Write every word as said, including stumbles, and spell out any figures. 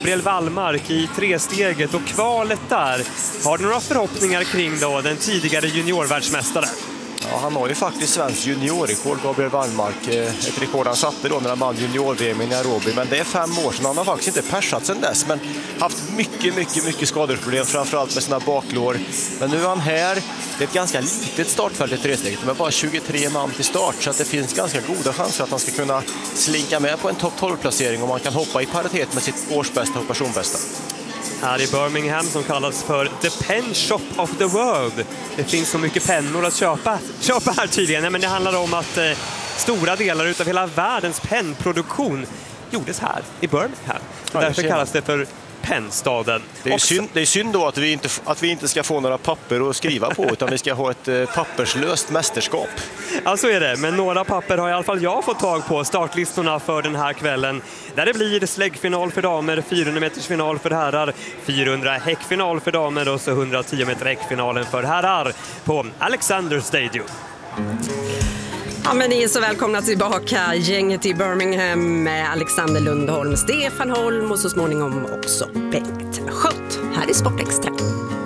Gabriel Wallmark i tresteget och kvalet där. Har du några förhoppningar kring då den tidigare juniorvärldsmästaren? Ja, han har ju faktiskt svensk juniorrekord, Gabriel Wallmark. Ett rekord han satte då när han vann junior-V M i Nairobi. Men det är fem år sedan. Han har faktiskt inte persat sedan dess. Men haft mycket, mycket, mycket skadeproblem. Framförallt med sina baklår. Men nu är han här. Det är ett ganska litet startfält i tresteget. Med bara tjugotre man till start. Så att det finns ganska goda chanser att han ska kunna slinka med på en topp tolv-placering. Om han kan hoppa i paritet med sitt årsbästa och personbästa. Här i Birmingham som kallas för The Pen Shop of the World. Det finns så mycket pennor att köpa, köpa här tydligen. Nej, men det handlar om att eh, stora delar utav hela världens pennproduktion gjordes här i Birmingham. Ja, därför kallas det för pennstaden. Det är, synd, det är synd då att vi, inte, att vi inte ska få några papper att skriva på utan vi ska ha ett eh, papperslöst mästerskap. Ja, så är det. Men några papper har i alla fall jag fått tag på. Startlistorna för den här kvällen. Där det blir släggfinal för damer, fyrahundra meters final för herrar, fyrahundra häckfinal för damer och så hundratio meter häckfinalen för herrar på Alexander Stadium. Ja, men ni är så välkomna tillbaka, gänget i Birmingham med Alexander Lundholm, Stefan Holm och så småningom också Bengt Schött här i Sportextra.